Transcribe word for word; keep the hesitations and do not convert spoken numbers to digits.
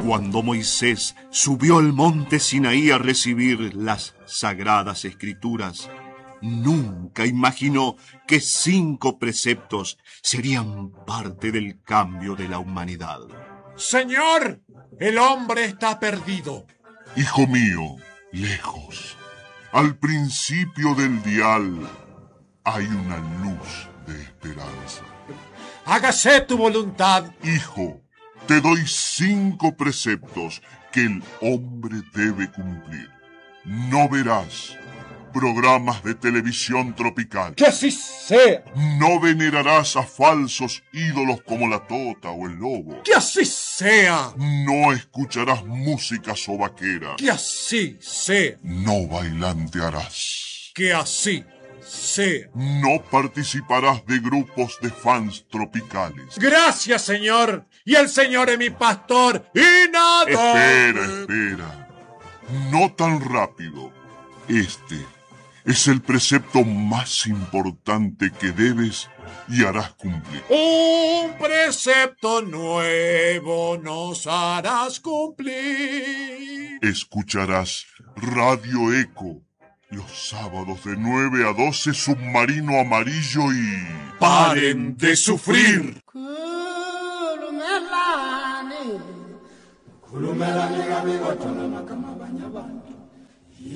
Cuando Moisés subió al monte Sinaí a recibir las sagradas escrituras, nunca imaginó que cinco preceptos serían parte del cambio de la humanidad. Señor, el hombre está perdido. Hijo mío, lejos, al principio del dial hay una luz de esperanza. Hágase tu voluntad. Hijo, te doy cinco preceptos que el hombre debe cumplir. No verás programas de televisión tropical. Que así sea. No venerarás a falsos ídolos como la tota o el lobo. Que así sea. No escucharás música sobaquera. Que así sea. No bailantearás. Que así sea. No participarás de grupos de fans tropicales. Gracias, Señor. Y el Señor es mi pastor y nada. Espera, espera. No tan rápido. Este es el precepto más importante que debes y harás cumplir. Un precepto nuevo nos harás cumplir. Escucharás Radio Eco los sábados de nueve a doce, Submarino Amarillo y... ¡Paren de sufrir! Kulumelani, kulumelani, amigo,